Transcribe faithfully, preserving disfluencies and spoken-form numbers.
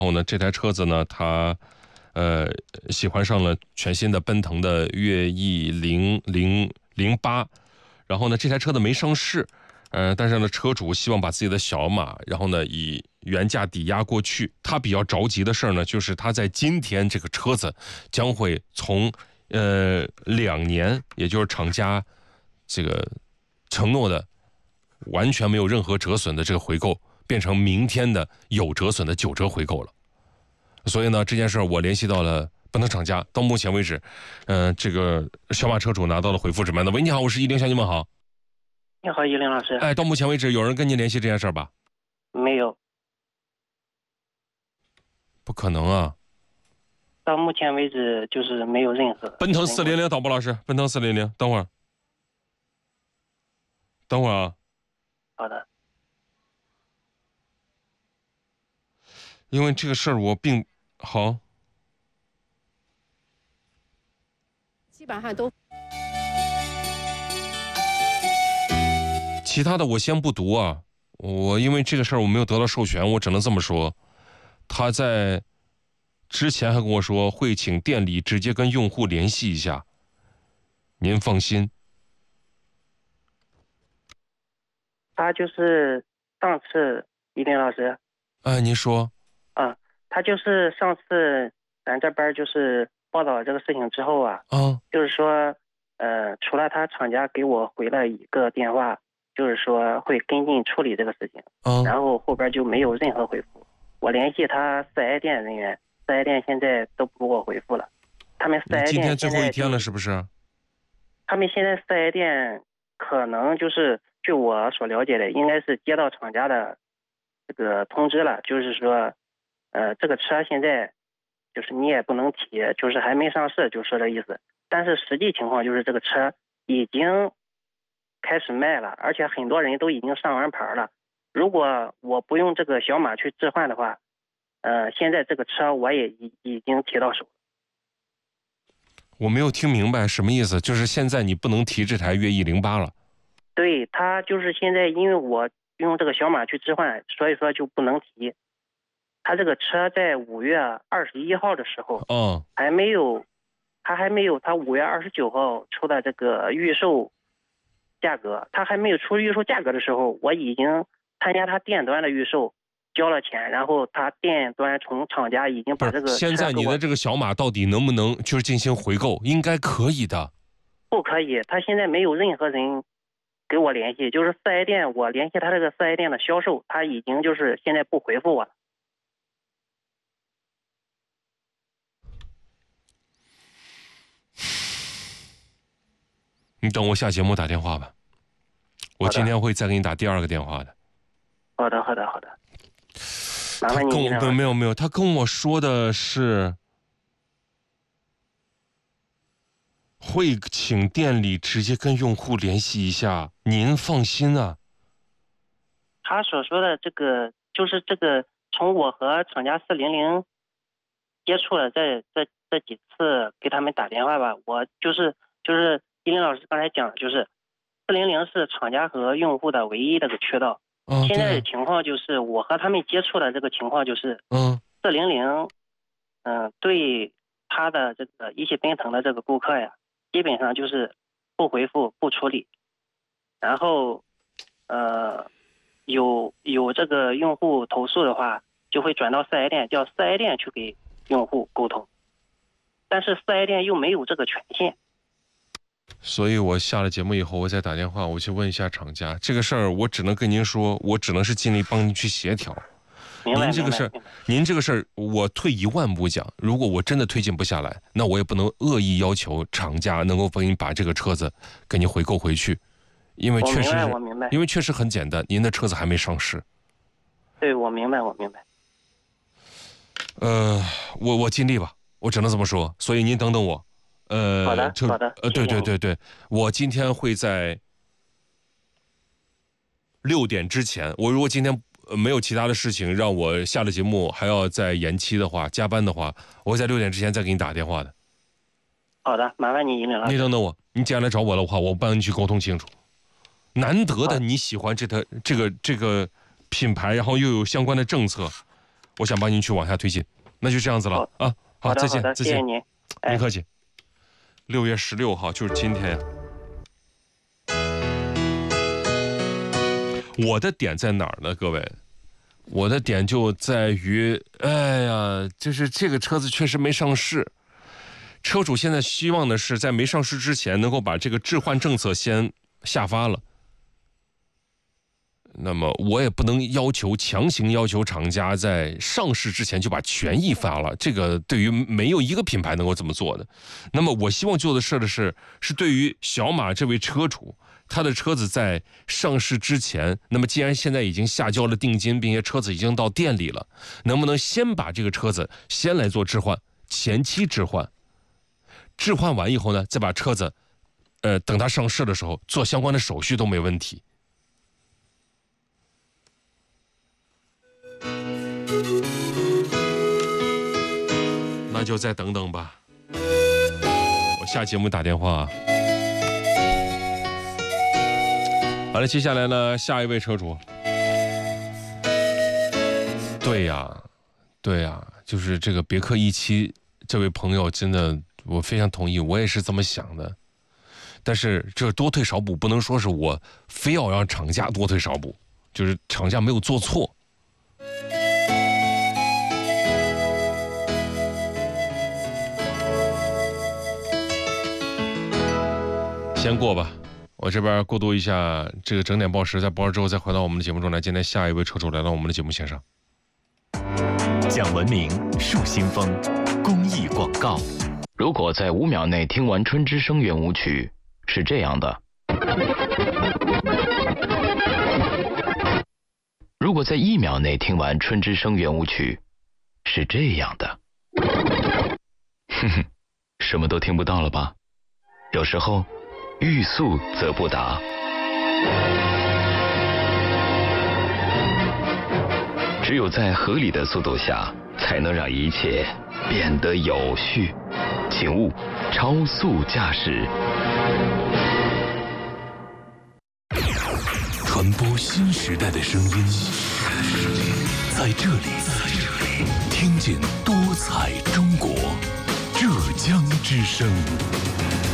然后呢，这台车子呢，他呃喜欢上了全新的奔腾的悦翼零零零八，然后呢，这台车子没上市，呃，但是呢，车主希望把自己的小马，然后呢以原价抵押过去。他比较着急的事儿呢，就是他在今天这个车子将会从呃两年，也就是厂家这个承诺的完全没有任何折损的这个回购，变成明天的有折损的九折回购了。所以呢，这件事我联系到了奔腾厂家，到目前为止，呃，这个小马车主拿到了回复什么样的？喂，你好，我是一零小姐们好。 你好，依林老师。 哎，到目前为止有人跟您联系这件事吧？ 没有。 不可能啊！ 到目前为止就是没有任何。 奔腾四零零，导播老师，奔腾四零零，等会儿，等会儿啊。 好的。 因为这个事儿我并好。 基本上都。 其他的我先不读啊，我因为这个事儿我没有得到授权，我只能这么说。他在之前还跟我说会请店里直接跟用户联系一下，您放心。 他就是上次依林老师。 哎，您说。 啊，他就是上次咱这边就是报道这个事情之后啊， 啊， 就是说，呃，除了他厂家给我回了一个电话，就是说会跟进处理这个事情， 啊， 然后后边就没有任何回复。我联系他四 S 店人员，四 S 店现在都不给我回复了。他们四 S 店今天最后一天了，是不是？ 他们现在四 S 店可能就是据我所了解的，应该是接到厂家的这个通知了，就是说。呃，这个车现在就是你也不能提，就是还没上市，就说这意思。但是实际情况就是这个车已经开始卖了，而且很多人都已经上完牌了。如果我不用这个小马去置换的话，呃，现在这个车我也已已经提到手。 我没有听明白什么意思，就是现在你不能提这台悦翼零八了。 对，他就是现在因为我用这个小马去置换，所以说就不能提。他这个车在五月二十一号的时候， 嗯， 还没有，他还没有他五月二十九号出的这个预售价格，他还没有出预售价格的时候，我已经参加他店端的预售，交了钱，然后他店端从厂家已经把这个车。 现在你的这个小马到底能不能就是进行回购？应该可以的。 不可以，他现在没有任何人给我联系，就是四 S 店，我联系他这个四 S 店的销售，他已经就是现在不回复我了。 你等我下节目打电话吧，我今天会再给你打第二个电话的。 好的，好的，好的。麻烦你。 他跟我没有没有，他跟我说的是会请店里直接跟用户联系一下，您放心啊。 他所说的这个就是这个，从我和厂家四零零接触了这这这几次给他们打电话吧，我就是就是。依林老师刚才讲，就是四零零是厂家和用户的唯一这个渠道。 嗯， 现在的情况就是我和他们接触的这个情况就是， 嗯， 四零零，嗯，对他的这个一汽奔腾的这个顾客呀，基本上就是不回复、不处理。然后，呃，有有这个用户投诉的话，就会转到四 S 店，叫四 S 店去给用户沟通。但是四 S 店又没有这个权限。 所以我下了节目以后，我再打电话，我去问一下厂家这个事儿。我只能跟您说，我只能是尽力帮您去协调。您这个事儿，您这个事儿，我退一万步讲，如果我真的推进不下来，那我也不能恶意要求厂家能够帮您把这个车子给您回购回去，因为确实是，因为确实很简单，您的车子还没上市。 对，我明白，我明白。 呃，我我尽力吧，我只能这么说。所以您等等我。呃， 好的，好的， 呃，对对对对，我今天会在六点之前，我如果今天没有其他的事情让我下了节目还要再延期的话，加班的话，我会在六点之前再给你打电话的。 好的，麻烦你引领了。 你等等我，你既然来找我的话，我帮你去沟通清楚。难得的你喜欢这台这个这个品牌，然后又有相关的政策， 我想帮您去往下推进。那就这样子了啊，好，再见，再见， 谢谢您， 别客气。六月十六号就是今天呀。我的点在哪儿呢，各位？我的点就在于，哎呀，就是这个车子确实没上市。车主现在希望的是在没上市之前能够把这个置换政策先下发了。那么我也不能要求强行要求厂家在上市之前就把权益发了，这个对于没有一个品牌能够这么做的。那么我希望做的事的是，是对于小马这位车主，他的车子在上市之前，那么既然现在已经下交了定金，并且车子已经到店里了，能不能先把这个车子先来做置换，前期置换，置换完以后呢，再把车子，呃，等它上市的时候做相关的手续都没问题。那就再等等吧，我下节目打电话。好了，接下来呢，下一位车主。对呀，对呀，就是这个别克 E 七这位朋友，真的我非常同意，我也是这么想的。但是这多退少补，不能说是我非要让厂家多退少补，就是厂家没有做错。先过吧，我这边过渡一下这个整点报时，在报时之后再回到我们的节目中来。今天下一位车主来到我们的节目线上。 讲文明树新风，公益广告。 如果在五秒内听完《春之声》圆舞曲，是这样的；如果在一秒内听完《春之声》圆舞曲，是这样的。哼哼，什么都听不到了吧？有时候欲速则不达。只有在合理的速度下，才能让一切变得有序。请勿超速驾驶。 传播新时代的声音，在这里，听见多彩中国，浙江之声。